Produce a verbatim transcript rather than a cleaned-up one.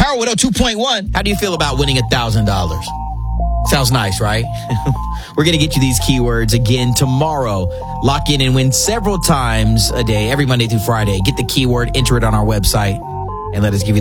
Power one oh two point one. How do you feel about winning one thousand dollars? Sounds nice, right? We're going to get you these keywords again tomorrow. Lock in and win several times a day, every Monday through Friday. Get the keyword, enter it on our website, and let us give you